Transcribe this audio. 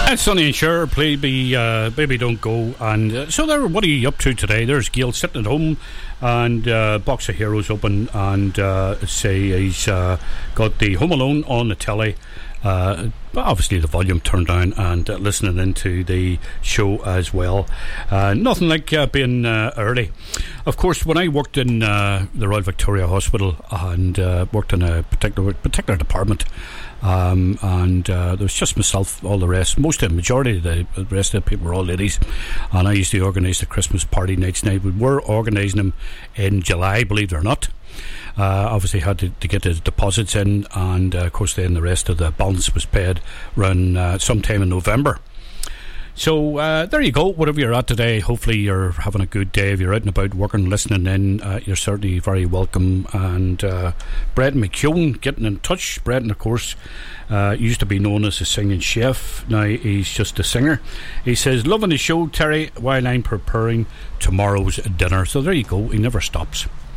Sonny and Cher, play Baby Don't Go. And so there, what are you up to today? There's Gail sitting at home, and Box of Heroes open, and say he's got the Home Alone on the telly. Obviously the volume turned down, and listening into the show as well. Nothing like being early. Of course, when I worked in the Royal Victoria Hospital and worked in a particular department, and there was just myself, all the rest, majority of the rest of the people were all ladies, and I used to organise the Christmas party nights. Now we were organising them in July, believe it or not. Obviously had to get the deposits in, and of course then the rest of the balance was paid around sometime in November. So there you go. Whatever you're at today, hopefully you're having a good day. If you're out and about working, listening in, you're certainly very welcome. And Brendan McKeown getting in touch. Brendan, of course, used to be known as a singing chef. Now he's just a singer. He says, loving the show, Terry, while I'm preparing tomorrow's dinner. So there you go. He never stops.